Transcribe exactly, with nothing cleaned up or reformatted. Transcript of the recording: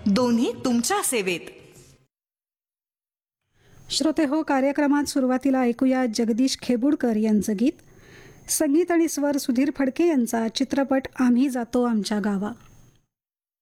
दोन्ही तुमच्या सेवेत. श्रोते हो, कार्यक्रमात सुरुवातीला ऐकूया जगदीश खेबुडकर यांचं गीत. संगीत आणि स्वर सुधीर फडके यांचा. चित्रपट आम्ही जातो आमच्या गावा.